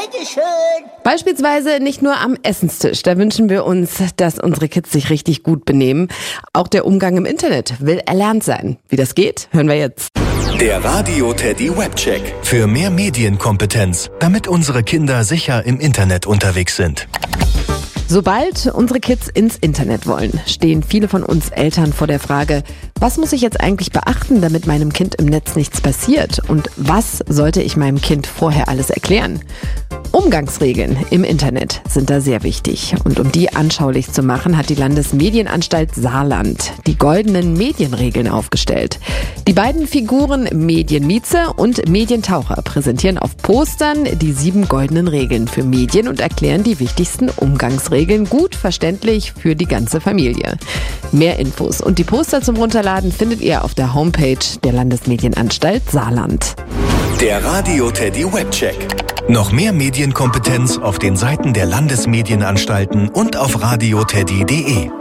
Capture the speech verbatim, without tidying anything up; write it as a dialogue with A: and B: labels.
A: bitteschön.
B: Beispielsweise nicht nur am Essenstisch. Da wünschen wir uns, dass unsere Kids sich richtig gut benehmen. Auch der Umgang im Internet will erlernt sein. Wie das geht, hören wir jetzt.
C: Der Radio Teddy Webcheck. Für mehr Medienkompetenz, damit unsere Kinder sicher im Internet unterwegs sind.
B: Sobald unsere Kids ins Internet wollen, stehen viele von uns Eltern vor der Frage, was muss ich jetzt eigentlich beachten, damit meinem Kind im Netz nichts passiert? Und was sollte ich meinem Kind vorher alles erklären? Umgangsregeln im Internet sind da sehr wichtig. Und um die anschaulich zu machen, hat die Landesmedienanstalt Saarland die goldenen Medienregeln aufgestellt. Die beiden Figuren Medienmieze und Medientaucher präsentieren auf Postern die sieben goldenen Regeln für Medien und erklären die wichtigsten Umgangsregeln gut verständlich für die ganze Familie. Mehr Infos und die Poster zum Runterladen findet ihr auf der Homepage der Landesmedienanstalt Saarland.
C: Der Radio Teddy Webcheck. Noch mehr Medienkompetenz auf den Seiten der Landesmedienanstalten und auf radioteddy punkt de.